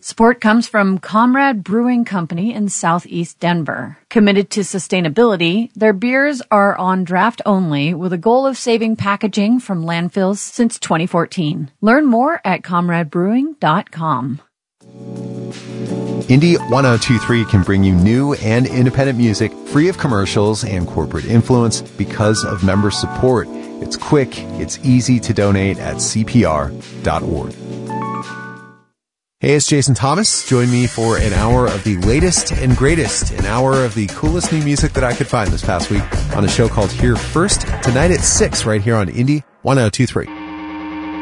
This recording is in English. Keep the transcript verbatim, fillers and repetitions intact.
Support comes from Comrade Brewing Company in Southeast Denver. Committed to sustainability, their beers are on draft only with a goal of saving packaging from landfills since twenty fourteen. Learn more at comrade brewing dot com. Indie ten twenty-three can bring you new and independent music free of commercials and corporate influence because of member support. It's quick, it's easy to donate at c p r dot org. Hey, it's Jason Thomas. Join me for an hour of the latest and greatest, an hour of the coolest new music that I could find this past week on a show called Here First, tonight at six right here on Indie ten twenty-three.